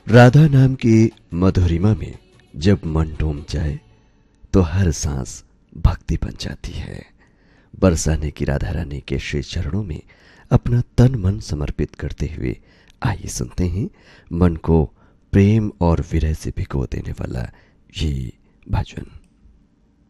राधा नाम की मधुरिमा में जब मन डूब जाए तो हर सांस भक्ति बन जाती है। बरसाने की राधा रानी के श्री चरणों में अपना तन मन समर्पित करते हुए आइए सुनते हैं मन को प्रेम और विरह से भिगो देने वाला ये भजन।